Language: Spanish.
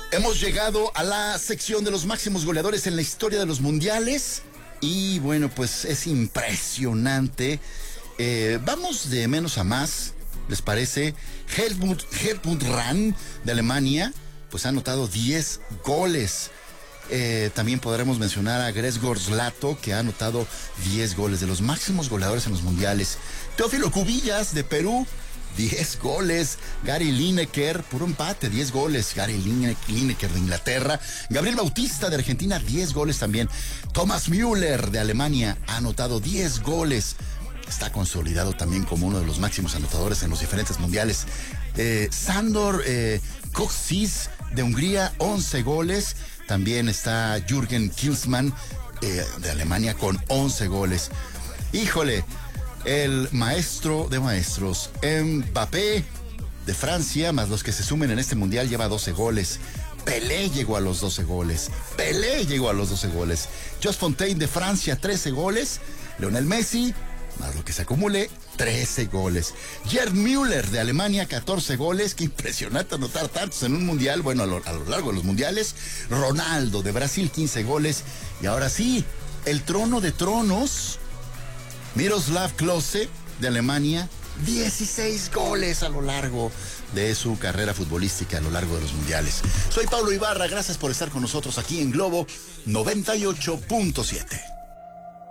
Hemos llegado a la sección de los máximos goleadores en la historia de los mundiales. Y bueno, pues es impresionante. Vamos de menos a más, ¿les parece? Helmut Rahn de Alemania, pues ha anotado 10 goles. También podremos mencionar a Grzegorz Lato, que ha anotado 10 goles, de los máximos goleadores en los mundiales. Teófilo Cubillas de Perú, 10 goles. Gary Lineker, puro empate, 10 goles. Gary Lineker de Inglaterra. Gabriel Bautista de Argentina, 10 goles también. Thomas Müller de Alemania ha anotado 10 goles. Está consolidado también como uno de los máximos anotadores en los diferentes mundiales. Sándor Kocsis de Hungría, 11 goles. También está Jürgen Klinsmann de Alemania con 11 goles. Híjole, el maestro de maestros, Mbappé de Francia, más los que se sumen en este mundial, lleva 12 goles. Pelé llegó a los 12 goles. Just Fontaine de Francia, 13 goles. Lionel Messi, más lo que se acumule, 13 goles. Gerd Müller de Alemania, 14 goles. Qué impresionante anotar tantos en un mundial. Bueno, a lo largo de los mundiales. Ronaldo de Brasil, 15 goles. Y ahora sí, el trono de tronos, Miroslav Klose de Alemania, 16 goles a lo largo de su carrera futbolística, a lo largo de los mundiales. Soy Pablo Ibarra, gracias por estar con nosotros aquí en Globo 98.7.